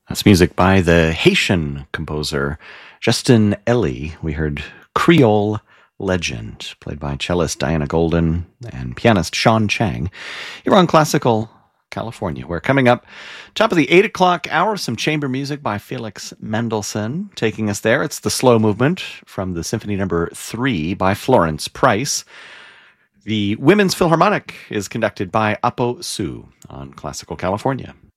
That's music by the Haitian composer Justin Elie. We heard Creole Legend, played by cellist Diana Golden and pianist Sean Chang. Here on Classical California. We're coming up top of the 8 o'clock hour, some chamber music by Felix Mendelssohn. Taking us there, it's the slow movement from the Symphony No. 3 by Florence Price. The Women's Philharmonic is conducted by Apo Su on Classical California.